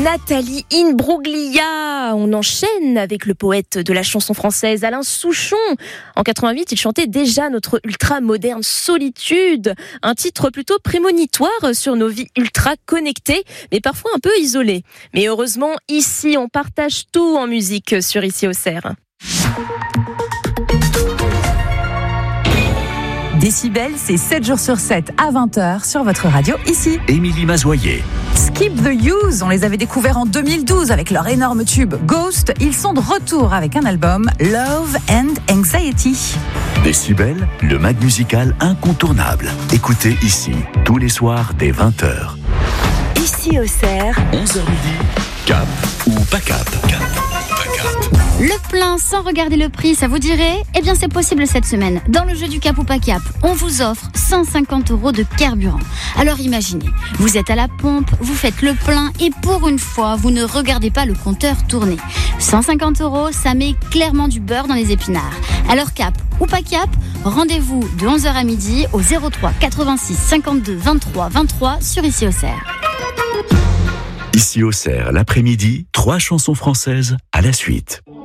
Nathalie Imbruglia. On enchaîne avec le poète de la chanson française Alain Souchon. En 88, il chantait déjà notre ultra-moderne solitude, un titre plutôt prémonitoire sur nos vies ultra-connectées, mais parfois un peu isolées. Mais heureusement, ici, on partage tout en musique sur Ici Auxerre. Décibel, c'est 7 jours sur 7 à 20h sur votre radio ici. Émilie Mazoyer. Skip the Use, on les avait découverts en 2012 avec leur énorme tube Ghost. Ils sont de retour avec un album Love and Anxiety. Décibel, le mag musical incontournable. Écoutez ici, tous les soirs dès 20h. Ici Auxerre, 11h midi, cap ou pas cap? Cap ou pas cap? Le plein sans regarder le prix, ça vous dirait? Eh bien c'est possible cette semaine. Dans le jeu du cap ou pas cap, on vous offre 150 € de carburant. Alors imaginez, vous êtes à la pompe, vous faites le plein et pour une fois, vous ne regardez pas le compteur tourner. 150 €, ça met clairement du beurre dans les épinards. Alors cap ou pas cap, rendez-vous de 11h à midi au 03 86 52 23 23 sur Ici Auxerre. Ici Auxerre, l'après-midi, 3 chansons françaises à la suite.